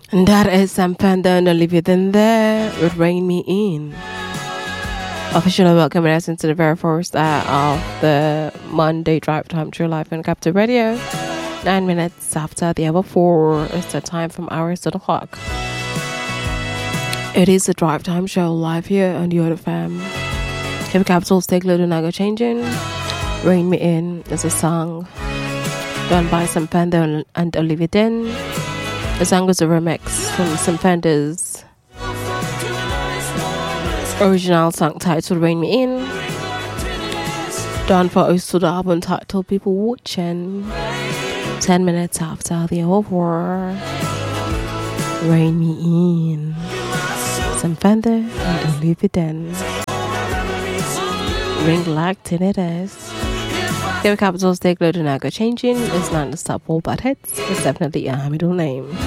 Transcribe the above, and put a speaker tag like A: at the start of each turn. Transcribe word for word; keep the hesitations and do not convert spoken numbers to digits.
A: And that is Sam Fender and Olivia Then There with Rain Me In. Officially welcoming us into the very first hour of the Monday Drive Time True Life and Captive Radio. Nine minutes after the hour four is the time from hours to the clock. It is the Drive Time Show live here on the Other Fam. Heavy Capitals Take Little Nago Changing. Rain Me In is a song done by Sam Fender and Olivia Den. The song was a remix from Sam Fender's original song titled Rain Me In, done for us to the album titled People Watching. Ten minutes after the over, Rain Me In. Sam Fender and Olivia Den. Ring locked in it is. Give Capitals Take Little Nago Changing. It's not the stop all but hits. It's definitely a middle name.